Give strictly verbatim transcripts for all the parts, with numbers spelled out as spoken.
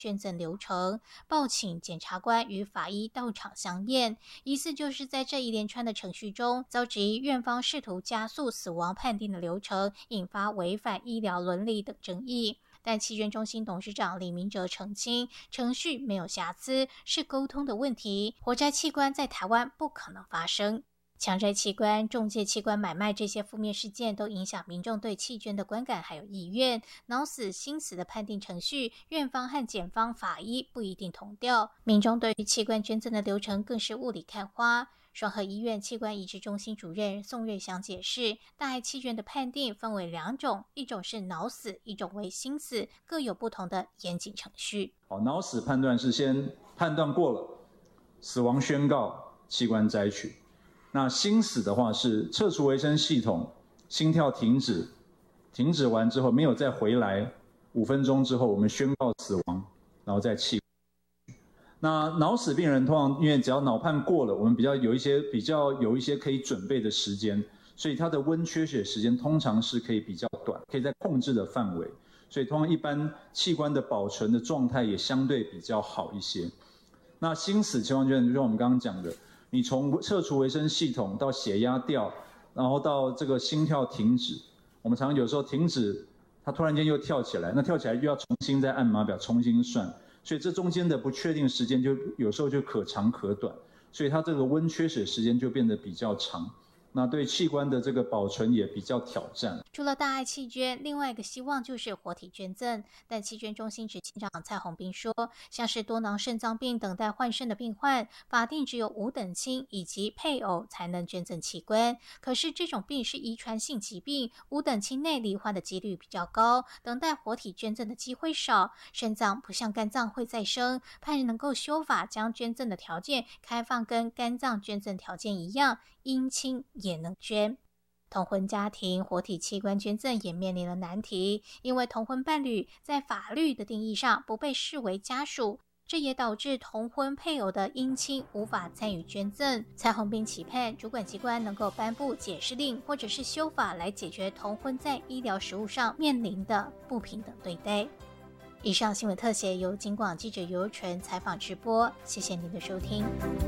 捐赠流程，报请检察官与法医到场相验，疑似就是在这一连串的程序中，遭质疑院方试图加速死亡判定的流程，引发违反医疗伦理等争议。但器捐中心董事长李明哲澄清，程序没有瑕疵，是沟通的问题，活摘器官在台湾不可能发生。强摘器官、中介器官买卖这些负面事件都影响民众对器捐的观感还有意愿。脑死、心死的判定程序，院方和检方、法医不一定同调。民众对于器官捐赠的流程更是雾里看花。双和医院器官移植中心主任宋瑞祥解释，大爱器捐的判定分为两种，一种是脑死，一种为心死，各有不同的严谨程序。 好，脑死判断是先判断过了，死亡宣告，器官摘取。那心死的话是撤除维生系统，心跳停止，停止完之后没有再回来，五分钟之后我们宣告死亡，然后再器官。那脑死病人通常因为只要脑判过了，我们比较有一些比较有一些可以准备的时间，所以它的温缺血时间通常是可以比较短，可以在控制的范围，所以通常一般器官的保存的状态也相对比较好一些。那心死情况就像我们刚刚讲的。你从撤除维生系统到血压掉，然后到这个心跳停止，我们常常有时候停止，它突然间又跳起来，那跳起来又要重新再按码表重新算，所以这中间的不确定时间就有时候就可长可短，所以它这个温缺血时间就变得比较长。那对器官的这个保存也比较挑战。 除了大爱器捐，另外一个希望就是活体捐赠。但器捐中心执行长蔡宏斌说，像是多囊肾脏病等待换肾的病患，法定只有五等亲以及配偶才能捐赠器官。可是这种病是遗传性疾病，五等亲内罹患的几率比较高，等待活体捐赠的机会少。肾脏不像肝脏会再生，盼能够修法将捐赠的条件开放跟肝脏捐赠条件一样，姻亲也能捐。同婚家庭活体器官捐赠也面临了难题，因为同婚伴侣在法律的定义上不被视为家属，这也导致同婚配偶的姻亲无法参与捐赠。蔡宏斌期盼主管机关能够颁布解释令或者是修法来解决同婚在医疗实务上面临的不平等对待。以上新闻特写由警广记者尤纯采访直播，谢谢您的收听。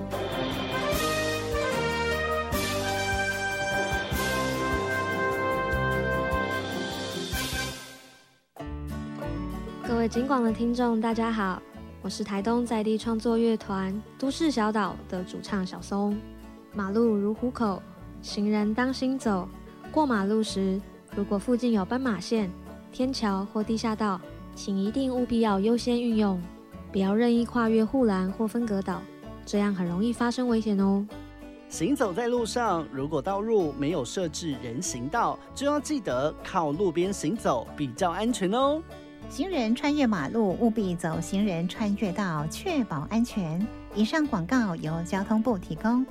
各位警广的听众大家好，我是台东在地创作乐团都市小岛的主唱小松。马路如虎口，行人当心走，过马路时如果附近有斑马线、天桥或地下道，请一定务必要优先运用，不要任意跨越护栏或分隔岛，这样很容易发生危险哦。 行走在路上，如果道路没有设置人行道，就要记得靠路边行走比较安全哦。 行人穿越马路务必走行人穿越道，确保安全。以上广告由交通部提供。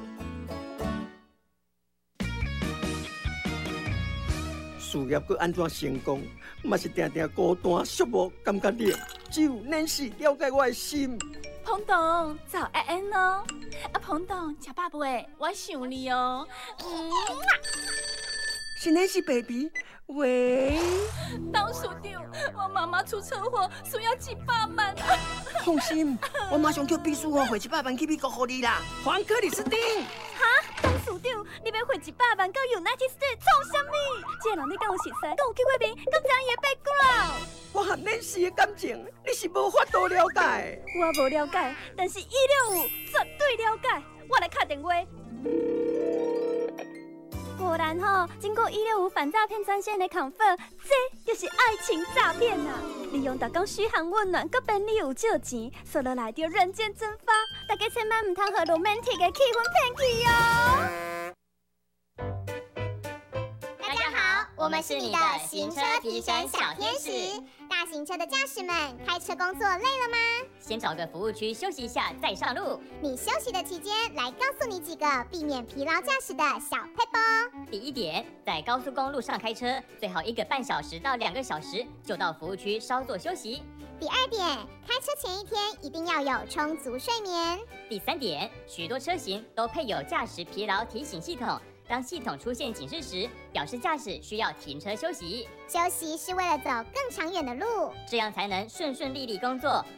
事业要安怎成功，嘛是定定孤单寂寞，感觉你只有Nancy了解我的心。 彭董，早安安哦！啊，彭董，吃饱未？我想你哦。嗯， 是Nancy baby。喂， 董事长，我妈妈出车祸，需要一百万。 放心，我马上叫秘书汇一百万去美国给你啦，还克里斯汀。 哈，董事长，你要汇一百万到 United States 创什么？这人你敢有熟悉？敢有去过面？敢知伊的 background？ 我和Nancy的感情，你是无法度了解。 我无了解，但是一六五绝对了解。我来打电话。果然吼，经过一六五反诈骗专线的 confirm， 这就是爱情诈骗啊！利用打工嘘寒问暖，佮便利有借钱，说落来就人间蒸发。大家千万唔通和 romantic 的气氛骗去哦！ 大家好，我们是你的行车提升小天使。大型车的驾驶们，开车工作累了吗？ 先找个服务区休息一下，再上路。 你休息的期间，来告诉你几个避免疲劳驾驶的小撇步。 第一点，在高速公路上开车，最好一个半小时到两个小时就到服务区稍作休息。 第二点，开车前一天一定要有充足睡眠。 第三点，许多车型都配有驾驶疲劳提醒系统。当系统出现警示时，表示驾驶需要停车休息。 休息是为了走更长远的路， 这样才能顺顺利利工作，